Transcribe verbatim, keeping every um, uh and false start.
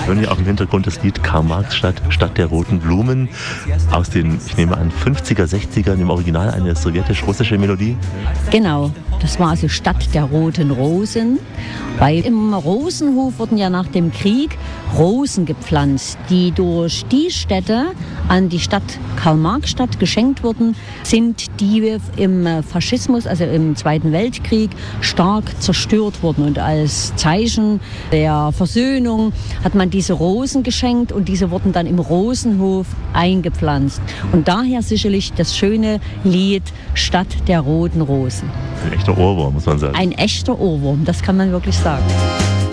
hören ja auch im Hintergrund das Lied Karl-Marx-Stadt, Stadt der roten Blumen aus den, ich nehme an, fünfziger, sechzigern, im Original eine sowjetisch-russische Melodie. Genau, das war also Stadt der roten Rosen, weil im Rosenhof wurden ja nach dem Krieg Rosen gepflanzt, die durch die Städte an die Stadt Karl-Marx-Stadt geschenkt wurden, sind die im Faschismus, also im Zweiten Weltkrieg, stark zerstört wurden. Und als Zeichen der Versöhnung hat man diese Rosen geschenkt und diese wurden dann im Rosenhof eingepflanzt. Und daher sicherlich das schöne Lied Stadt der roten Rosen. Ein echter Ohrwurm, muss man sagen. Ein echter Ohrwurm, das kann man wirklich sagen.